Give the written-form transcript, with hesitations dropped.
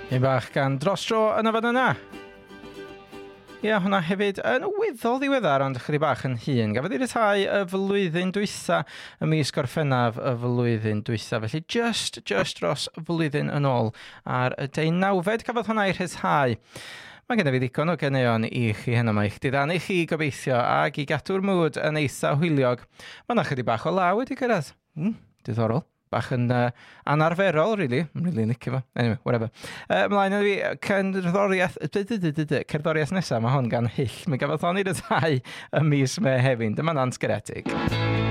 Un bach gan dros dro yn y fan yna. Ie, hwnna hefyd yn weddol ddiweddar, ond chydig bach yn hyn. Gafodd ei ryddhau y flwyddyn dwytha, y mis Gorffennaf y flwyddyn dwytha. Felly just dros flwyddyn yn ôl ar y 19 cafodd hwnna ei ryddhau. Mae gen i fi ddigon o ganeuon i chi heno mae eich diddannu chi gobeithio ac i gadw'r mwd yn eitha hwyliog. Mae yna chydig bach o law wedi cyrraedd. Diddorol. Bach yn anarferol, really. Really licio fo. Anyway, whatever. Mlaen yn fi, cerddoriaeth nesaf, mae hwn gan hyll. Mi gafodd hon i ryddhau y mis Mehefin. Dyma Nant Garedig.